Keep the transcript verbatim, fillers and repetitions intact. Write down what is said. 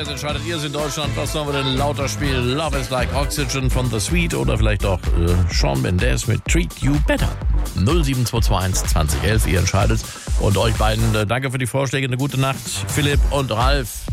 Jetzt entscheidet ihr es in Deutschland. Was sollen wir denn lauter spielen? Love is like Oxygen von The Sweet oder vielleicht doch äh, Shawn Mendes mit Treat You Better. null sieben zwei zwei eins zwanzig elf, ihr entscheidet. Und euch beiden äh, danke für die Vorschläge. Eine gute Nacht, Philipp und Ralf.